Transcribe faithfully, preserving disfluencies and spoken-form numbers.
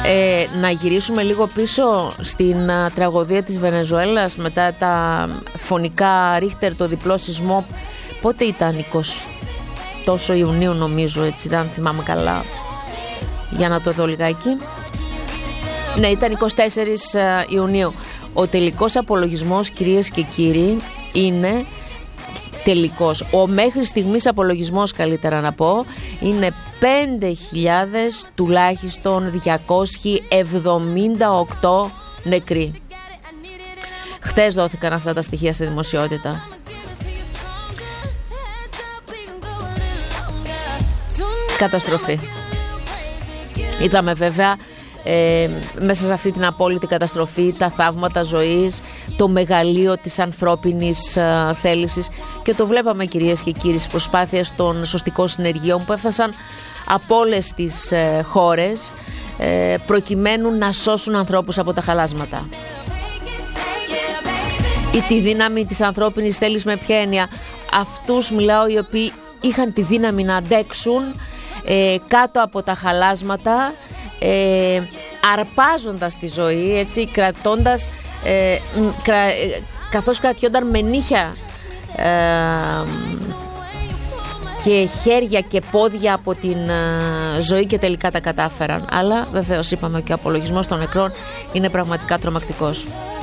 Ε, να γυρίσουμε λίγο πίσω στην α, τραγωδία της Βενεζουέλας μετά τα φωνικά Ρίχτερ, το διπλό σεισμό. Πότε ήταν? είκοσι τόσο Ιουνίου νομίζω, έτσι, δεν θυμάμαι καλά. Για να το δω λιγάκι. Ναι, ήταν εικοστή τέταρτη Ιουνίου. Ο τελικός απολογισμός, κυρίες και κύριοι, είναι τελικός. Ο μέχρι στιγμής απολογισμός, καλύτερα να πω, είναι πέντε χιλιάδες τουλάχιστον διακόσιοι εβδομήντα οκτώ νεκροί. Χτες δόθηκαν αυτά τα στοιχεία στη δημοσιότητα. Καταστροφή. Είδαμε βέβαια ε, μέσα σε αυτή την απόλυτη καταστροφή τα θαύματα ζωής, το μεγαλείο της ανθρώπινης ε, θέλησης, και το βλέπαμε, κυρίες και κύριοι, στις προσπάθειες των σωστικών συνεργειών που έφτασαν από όλες τις ε, χώρες ε, προκειμένου να σώσουν ανθρώπους από τα χαλάσματα. Ή τη δύναμη της ανθρώπινης θέλησης, με ποια έννοια? Αυτούς μιλάω οι οποίοι είχαν τη δύναμη να αντέξουν ε, κάτω από τα χαλάσματα, ε, αρπάζοντας τη ζωή, έτσι, κρατώντας ε, κρα, ε, καθώς κρατιόνταν με νύχια ε, και χέρια και πόδια από την ε, ζωή, και τελικά τα κατάφεραν. Αλλά βεβαίως είπαμε και ο απολογισμός των νεκρών είναι πραγματικά τρομακτικός.